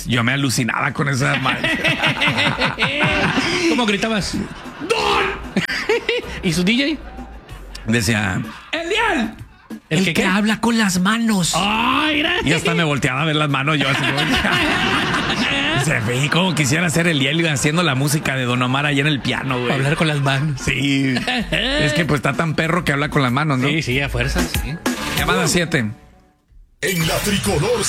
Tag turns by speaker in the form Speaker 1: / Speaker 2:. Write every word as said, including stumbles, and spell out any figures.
Speaker 1: yo me alucinaba con esa madre.
Speaker 2: ¿Cómo gritabas? ¡Don! ¿Y su D J?
Speaker 1: Decía, ¡Eliel!
Speaker 2: ¿El,
Speaker 1: El
Speaker 2: que,
Speaker 1: que
Speaker 2: qué?
Speaker 1: habla con las manos.
Speaker 2: ¡Ay,
Speaker 1: Y hasta me volteaba a ver las manos yo así. Se ve como quisiera ser Eliel haciendo la música de Don Omar allá en el piano, güey.
Speaker 2: Hablar con las manos.
Speaker 1: Sí. Es que pues está tan perro que habla con las manos, ¿no?
Speaker 2: Sí, sí, a fuerzas, sí.
Speaker 1: Llamada siete.
Speaker 3: En la tricolor